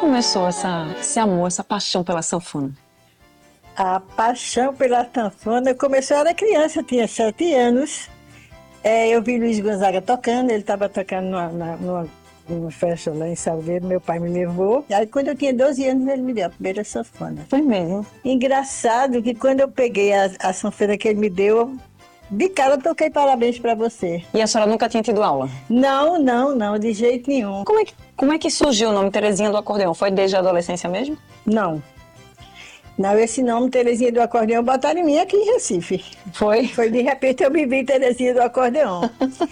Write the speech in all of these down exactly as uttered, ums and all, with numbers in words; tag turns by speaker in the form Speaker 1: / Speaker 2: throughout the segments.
Speaker 1: começou essa, esse amor, essa paixão pela sanfona?
Speaker 2: A paixão pela sanfona começou, eu era criança, eu tinha sete anos. É, eu vi Luiz Gonzaga tocando, ele estava tocando numa, na- numa, numa festa lá em Salveiro, meu pai me levou. Aí quando eu tinha doze anos, ele me deu a primeira sanfona.
Speaker 1: Foi mesmo.
Speaker 2: Engraçado que quando eu peguei a, a sanfona que ele me deu, de cara eu toquei Parabéns para Você.
Speaker 1: E a senhora nunca tinha tido aula?
Speaker 2: Não, não, não, de jeito nenhum.
Speaker 1: Como é que, como é que surgiu o nome Terezinha do Acordeão? Foi desde a adolescência mesmo?
Speaker 2: Não. Não, esse nome Terezinha do Acordeão botaram em mim aqui em Recife.
Speaker 1: Foi?
Speaker 2: Foi de repente eu me vi Terezinha do Acordeão.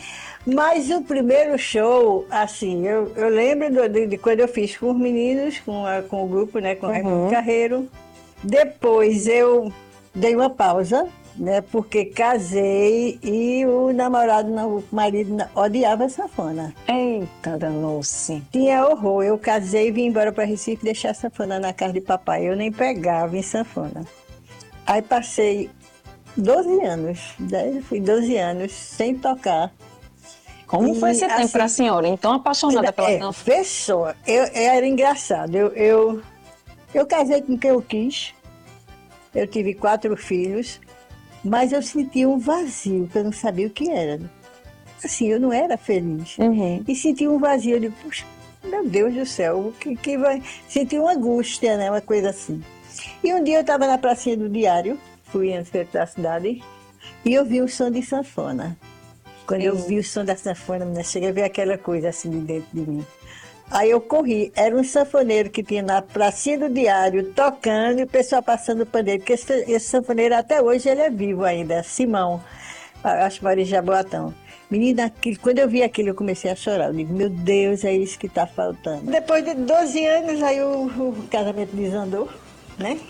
Speaker 2: Mas o primeiro show, assim, eu, eu lembro do- de, de quando eu fiz com os meninos, com, a- com o grupo, né, com o
Speaker 1: Uhum.
Speaker 2: Raimundo Carreiro. Depois eu dei uma pausa, né, porque casei e o namorado, não, o marido não- odiava a sanfona.
Speaker 1: Eita, danou-se.
Speaker 2: Tinha horror. Eu casei e vim embora para Recife deixar a sanfona na casa de papai. Eu nem pegava em sanfona. Aí passei doze anos, dez, fui doze anos sem tocar.
Speaker 1: Como foi
Speaker 2: E,
Speaker 1: esse tempo
Speaker 2: assim,
Speaker 1: para a senhora, então apaixonada pela
Speaker 2: É,
Speaker 1: sanfona?
Speaker 2: pessoa, eu, era engraçado. Eu, eu, eu casei com quem eu quis. Eu tive quatro filhos, mas eu sentia um vazio que eu não sabia o que era. Assim, eu não era feliz.
Speaker 1: Uhum.
Speaker 2: E sentia um vazio. Eu digo, puxa, meu Deus do céu, o que, que vai. Senti uma angústia, né? Uma coisa assim. E um dia eu estava na pracinha do Diário, fui no centro da cidade, e eu vi o som de sanfona. Quando eu vi o som da sanfona, menina, cheguei a ver aquela coisa assim de dentro de mim. Aí eu corri, era um sanfoneiro que tinha na pracinha do Diário, tocando, e o pessoal passando o pandeiro, porque esse, esse sanfoneiro até hoje ele é vivo ainda, Simão, acho que mora em Jaboatão. Menina, aquilo, quando eu vi aquilo, eu comecei a chorar. Eu digo, meu Deus, é isso que está faltando. Depois de doze anos, aí o, o casamento desandou, né?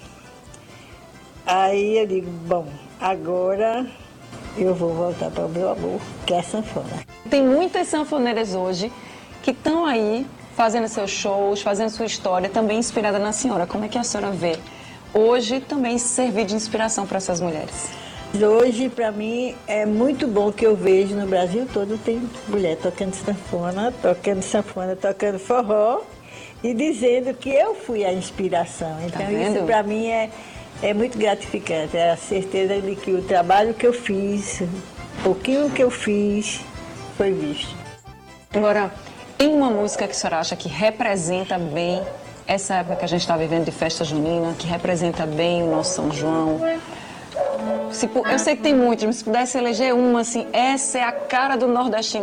Speaker 2: Aí eu digo, bom, agora eu vou voltar para o meu amor, que é a sanfona.
Speaker 1: Tem muitas sanfoneiras hoje que estão aí fazendo seus shows, fazendo sua história, também inspirada na senhora. Como é que a senhora vê hoje também servir de inspiração para essas mulheres?
Speaker 2: Hoje, para mim, é muito bom que eu vejo no Brasil todo tem mulher tocando sanfona, tocando sanfona, tocando forró e dizendo que eu fui a inspiração. Então,
Speaker 1: vendo?
Speaker 2: isso para mim é, é muito gratificante. É a certeza de que o trabalho que eu fiz, o pouquinho que eu fiz, foi visto.
Speaker 1: Agora, tem uma música que a senhora acha que representa bem essa época que a gente está vivendo de festa junina, que representa bem o nosso São João? Se pu- eu sei que tem muitas, mas se pudesse eleger uma, assim, essa é a cara do nordestino.